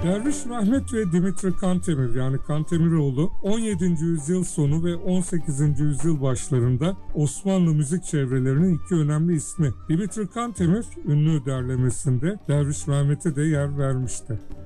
Derviş Mehmet ve Dimitri Cantemir yani Cantemiroğlu 17. yüzyıl sonu ve 18. yüzyıl başlarında Osmanlı müzik çevrelerinin iki önemli ismi. Dimitri Cantemir ünlü derlemesinde Derviş Mehmet'e de yer vermişti.